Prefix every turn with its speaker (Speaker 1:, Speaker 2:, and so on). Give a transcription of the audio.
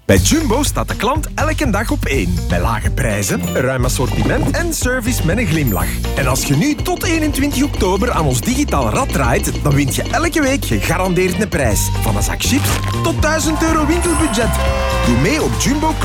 Speaker 1: Bij Jumbo staat de klant elke dag op één. Bij lage prijzen, een ruim assortiment en service met een glimlach. En als je nu tot 21 oktober aan ons digitaal rad draait, dan wint je elke week gegarandeerd een prijs. Van een zak chips tot €1000 winkelbudget. Doe mee op Jumbo